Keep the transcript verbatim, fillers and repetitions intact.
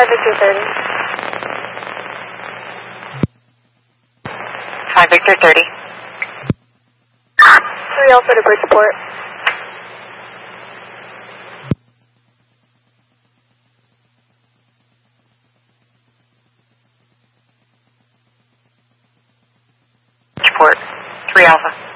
five Victor thirty. five Victor thirty. three Alpha to Bridgeport. Bridgeport, three Alpha.